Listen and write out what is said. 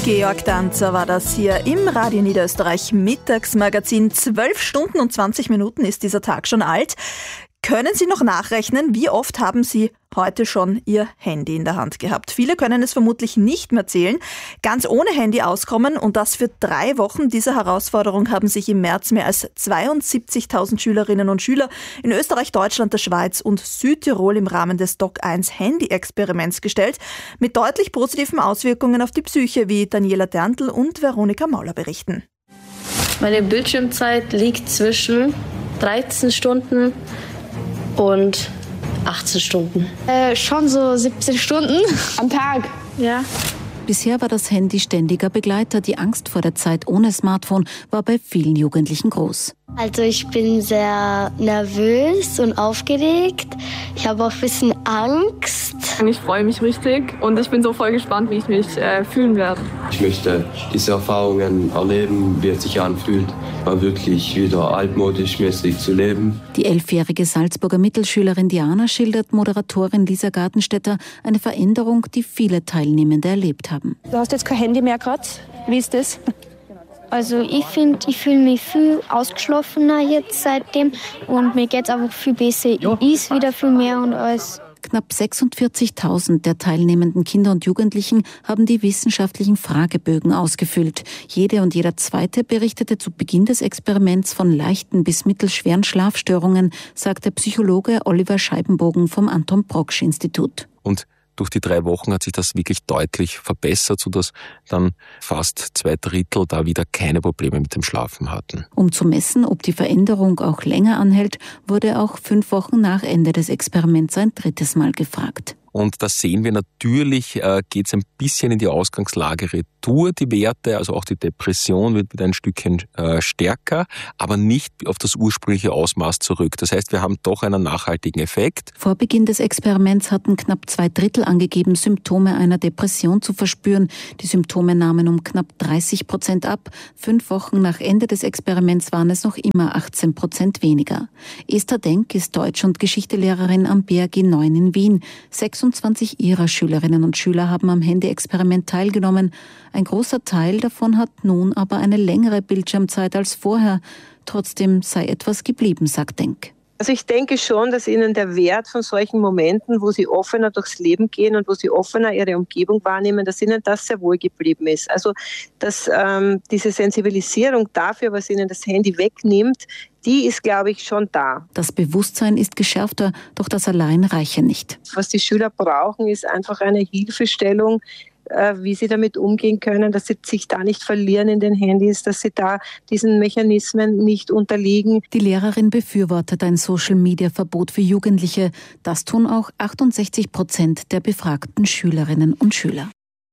Georg Danzer war das hier im Radio Niederösterreich Mittagsmagazin. 12 Stunden und 20 Minuten ist dieser Tag schon alt. Können Sie noch nachrechnen, wie oft haben Sie heute schon Ihr Handy in der Hand gehabt? Viele können es vermutlich nicht mehr zählen. Ganz ohne Handy auskommen und das für 3 Wochen. Dieser Herausforderung haben sich im März mehr als 72.000 Schülerinnen und Schüler in Österreich, Deutschland, der Schweiz und Südtirol im Rahmen des DOC1 Handy-Experiments gestellt. Mit deutlich positiven Auswirkungen auf die Psyche, wie Daniela Derntl und Veronika Mauler berichten. Meine Bildschirmzeit liegt zwischen 13 Stunden und 18 Stunden. Schon so 17 Stunden am Tag. Ja. Bisher war das Handy ständiger Begleiter. Die Angst vor der Zeit ohne Smartphone war bei vielen Jugendlichen groß. Also ich bin sehr nervös und aufgeregt. Ich habe auch ein bisschen Angst. Ich freue mich richtig und ich bin so voll gespannt, wie ich mich fühlen werde. Ich möchte diese Erfahrungen erleben, wie es sich anfühlt, mal wirklich wieder altmodisch mäßig zu leben. Die 11-jährige Salzburger Mittelschülerin Diana schildert Moderatorin Lisa Gartenstetter eine Veränderung, die viele Teilnehmende erlebt haben. Du hast jetzt kein Handy mehr gerade. Wie ist das? Also ich finde, ich fühle mich viel ausgeschlafener jetzt seitdem und mir geht es einfach viel besser. Ich esse wieder viel mehr und alles. Knapp 46.000 der teilnehmenden Kinder und Jugendlichen haben die wissenschaftlichen Fragebögen ausgefüllt. Jede und jeder Zweite berichtete zu Beginn des Experiments von leichten bis mittelschweren Schlafstörungen, sagt der Psychologe Oliver Scheibenbogen vom Anton-Proksch-Institut. Und durch die 3 Wochen hat sich das wirklich deutlich verbessert, sodass dann fast 2/3 da wieder keine Probleme mit dem Schlafen hatten. Um zu messen, ob die Veränderung auch länger anhält, wurde auch 5 Wochen nach Ende des Experiments ein 3. Mal gefragt. Und da sehen wir natürlich, geht es ein bisschen in die Ausgangslage retour, die Werte, also auch die Depression wird wieder ein Stückchen stärker, aber nicht auf das ursprüngliche Ausmaß zurück. Das heißt, wir haben doch einen nachhaltigen Effekt. Vor Beginn des Experiments hatten knapp 2/3 angegeben, Symptome einer Depression zu verspüren. Die Symptome nahmen um knapp 30% ab. 5 Wochen nach Ende des Experiments waren es noch immer 18% weniger. Esther Denk ist Deutsch- und Geschichtelehrerin am BRG 9 in Wien. 26 ihrer Schülerinnen und Schüler haben am Handy-Experiment teilgenommen. Ein großer Teil davon hat nun aber eine längere Bildschirmzeit als vorher. Trotzdem sei etwas geblieben, sagt Denk. Also ich denke schon, dass Ihnen der Wert von solchen Momenten, wo Sie offener durchs Leben gehen und wo Sie offener Ihre Umgebung wahrnehmen, dass Ihnen das sehr wohl geblieben ist. Also dass diese Sensibilisierung dafür, was Ihnen das Handy wegnimmt, die ist, glaube ich, schon da. Das Bewusstsein ist geschärfter, doch das allein reiche nicht. Was die Schüler brauchen, ist einfach eine Hilfestellung, wie sie damit umgehen können, dass sie sich da nicht verlieren in den Handys, dass sie da diesen Mechanismen nicht unterliegen. Die Lehrerin befürwortet ein Social-Media-Verbot für Jugendliche. Das tun auch 68% der befragten Schülerinnen und Schüler.